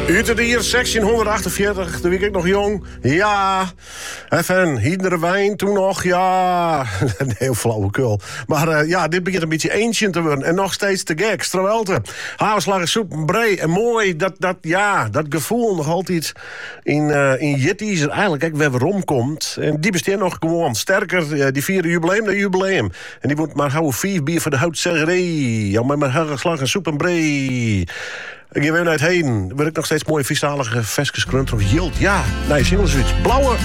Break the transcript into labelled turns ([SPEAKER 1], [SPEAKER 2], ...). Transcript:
[SPEAKER 1] Uit het hier, 1648, toen was ik nog jong. Ja, even, iedere wijn toen nog, ja. Heel flauwekul. Maar ja, dit begint een beetje ancient te worden. En nog steeds te gek, strawelte. Havenslagen, soep, brei en mooi. Dat gevoel nog altijd in Jitties. Eigenlijk, kijk, waar we komt. En die bestaat nog gewoon. Sterker, die vieren jubileum naar jubileum. En die moet maar houden 5 bier voor de houtzeggerij. Ja, maar havenslagen, soep en brei. Ik geef even uit heen. Wil ik nog steeds mooie vistalige veskes krunter of jild? Ja, nee, single zoiets. Blauwe